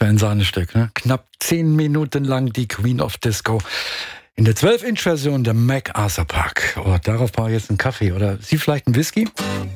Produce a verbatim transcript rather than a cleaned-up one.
wäre ein Sahnestück, ne? Knapp zehn Minuten lang die Queen of Disco in der zwölf Inch Version der MacArthur Park. Oh, darauf brauche ich jetzt einen Kaffee. Oder Sie vielleicht einen Whisky?